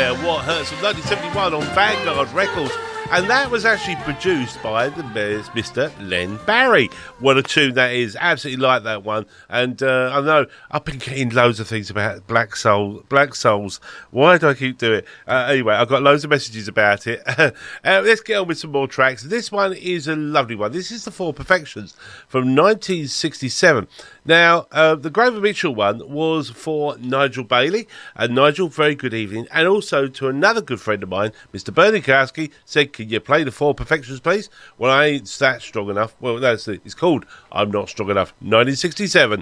What Hurts from 1971 on Vanguard Records. And that was actually produced by the Mr. Len Barry. What a tune that is. Absolutely like that one. And I know I've been getting loads of things about Black Souls. Why do I keep doing it? Anyway, I've got loads of messages about it. Let's get on with some more tracks. This one is a lovely one. This is the Four Perfections from 1967. Now, the Grover Mitchell one was for Nigel Bailey. And Nigel, very good evening. And also to another good friend of mine, Mr. Bernie Kowski, said, can you play the Four Perfections, please? Well, I ain't that strong enough. Well, it's called I'm Not Strong Enough, 1967.